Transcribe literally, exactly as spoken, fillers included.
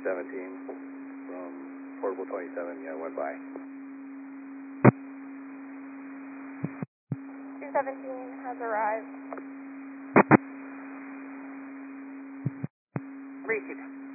seventeen from Portable twenty-seven, yeah, went by. two seventeen has arrived. Received.